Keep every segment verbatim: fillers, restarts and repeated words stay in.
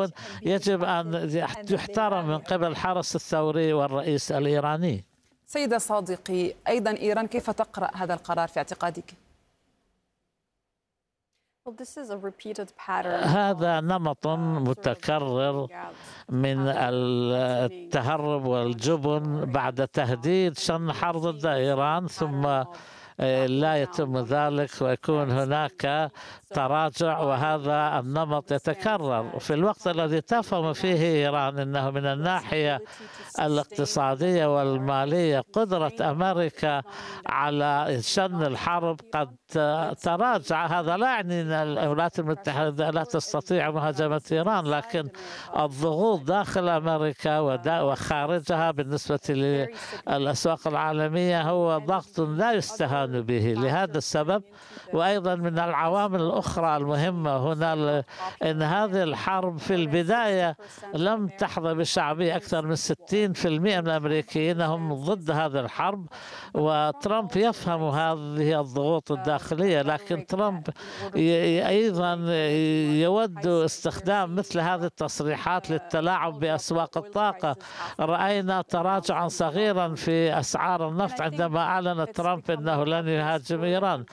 التعاون يجب أن يحترم من قبل الحرس الثوري والرئيس الإيراني. سيدة صادقي، أيضا إيران كيف تقرأ هذا القرار في اعتقادك؟ هذا نمط متكرر من التهرب والجبن بعد تهديد شن حرب ضد إيران، ثم لا يتم ذلك ويكون هناك تراجع، وهذا النمط يتكرر في الوقت الذي تفهم فيه إيران أنه من الناحية الاقتصادية والمالية قدرة أمريكا على شن الحرب قد تراجع. هذا لا يعني أن الولايات المتحدة لا تستطيع مهاجمة إيران، لكن الضغوط داخل أمريكا وخارجها بالنسبة للأسواق العالمية هو ضغط لا يستهان به. لهذا السبب وأيضا من العوامل الأخرى المهمة هنا أن هذه الحرب في البداية لم تحظى بشعبية. أكثر من ستين بالمئة من الأمريكيين هم ضد هذه الحرب، وترامب يفهم هذه الضغوط الداخلية، لكن ترامب أيضا يود استخدام مثل هذه التصريحات للتلاعب بأسواق الطاقة. رأينا تراجعا صغيرا في أسعار النفط عندما أعلن ترامب أنه لن يهاجم إيران.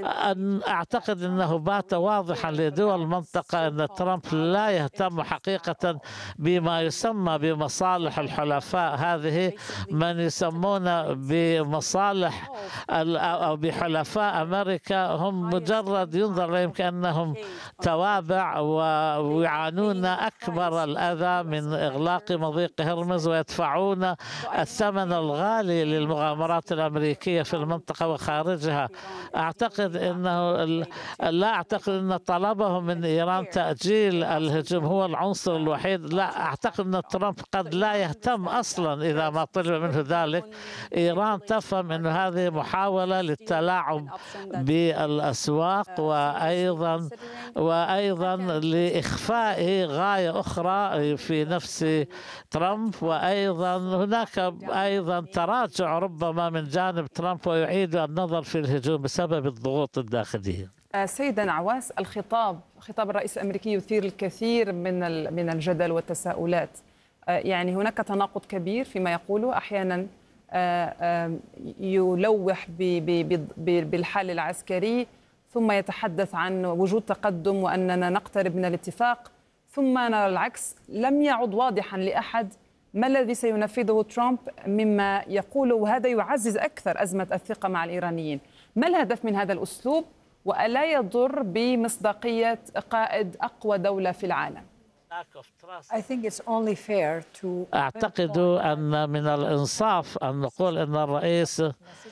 أعتقد أنه بات واضحا لدول المنطقة أن ترامب لا يهتم حقيقة بما يسمى بمصالح الحلفاء. هذه من يسمون بمصالح أو بحلفاء أمريكا هم مجرد ينظر لهم كأنهم توابع ويعانون أكبر الأذى من إغلاق مضيق هرمز ويدفعون الثمن الغالي للمغامرات الأمريكية في المنطقة وخارجها. أعتقد أنه لا أعتقد أن طلبهم من إيران تأجيل الهجوم هو العنصر الوحيد. لا أعتقد أن ترامب قد لا يهتم أصلا إذا ما طلب منه ذلك. إيران تفهم أن هذه محاولة للتلاعب بالأسواق وأيضا وأيضا لإخفاء غاية أخرى في نفس ترامب، وأيضا هناك أيضا تراجع ربما من جانب ترامب ويعيد النظر في الهجوم بسبب الضغوط الداخلية. سيدة نعواس، الخطاب خطاب الرئيس الأمريكي يثير الكثير من من الجدل والتساؤلات. يعني هناك تناقض كبير فيما يقوله، أحيانا يلوح بالحل العسكري ثم يتحدث عن وجود تقدم وأننا نقترب من الاتفاق، ثم نرى العكس. لم يعد واضحا لأحد ما الذي سينفذه ترامب مما يقوله، وهذا يعزز أكثر أزمة الثقة مع الإيرانيين. ما الهدف من هذا الأسلوب، وألا يضر بمصداقية قائد أقوى دولة في العالم؟ أعتقد أن من الإنصاف أن نقول أن الرئيس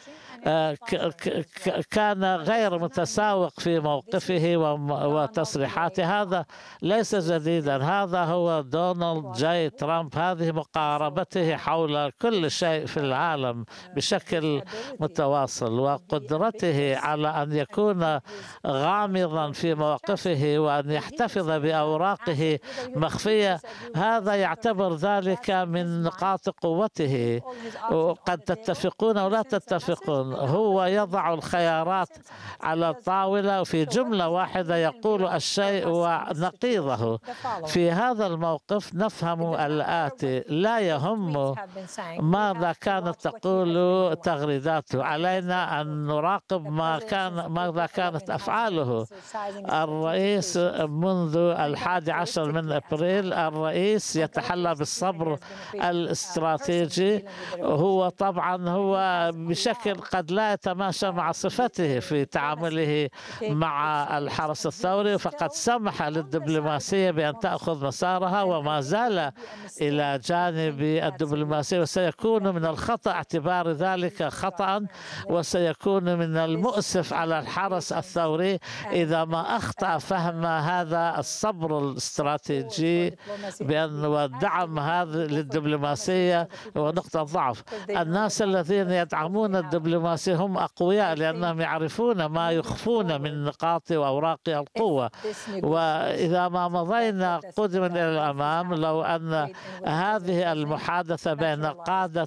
كان غير متساوق في موقفه وتصريحاته. هذا ليس جديدا، هذا هو دونالد جاي ترامب. هذه مقاربته حول كل شيء في العالم بشكل متواصل، وقدرته على أن يكون غامضا في موقفه وأن يحتفظ بأوراقه مخفية. هذا يعتبر ذلك من نقاط قوته. قد تتفقون أو لا تتفقون، هو يضع الخيارات على الطاولة في جملة واحدة يقول الشيء ونقيضه. في هذا الموقف نفهم الآتي: لا يهم ماذا كانت تقول تغريداته، علينا أن نراقب ما كان ماذا كانت أفعاله. الرئيس منذ الحادي عشر من أبريل الرئيس يتحلى بالصبر الاستراتيجي. هو طبعا هو بشكل قد لا يتماشى مع صفته في تعامله مع الحرس الثوري، فقد سمح للدبلوماسية بأن تأخذ مسارها وما زال إلى جانب الدبلوماسية، وسيكون من الخطأ اعتبار ذلك خطأ، وسيكون من المؤسف على الحرس الثوري إذا ما أخطأ فهم هذا الصبر الاستراتيجي بأن ودعم هذا للدبلوماسية ونقطة ضعف. الناس الذين يدعمون الدبلوماسية هم أقوياء لأنهم يعرفون ما يخفون من نقاط وأوراق القوة. وإذا ما مضينا قدما إلى الأمام، لو أن هذه المحادثة بين قادة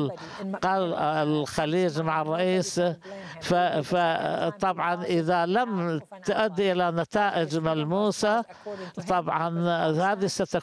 الخليج مع الرئيس، فطبعا إذا لم تؤدي إلى نتائج ملموسة، طبعا هذه ستكون